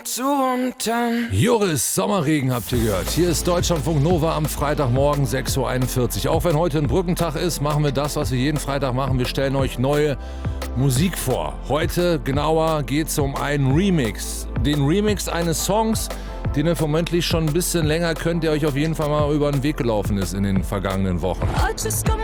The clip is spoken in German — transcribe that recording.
zu und dann. Joris, Sommerregen habt ihr gehört. Hier ist Deutschlandfunk Nova am Freitagmorgen 6.41 Uhr. Auch wenn heute ein Brückentag ist, machen wir das, was wir jeden Freitag machen. Wir stellen euch neue Musik vor. Heute genauer geht es um einen Remix. Den Remix eines Songs, den ihr vermutlich schon ein bisschen länger könnt, der euch auf jeden Fall mal über den Weg gelaufen ist in den vergangenen Wochen.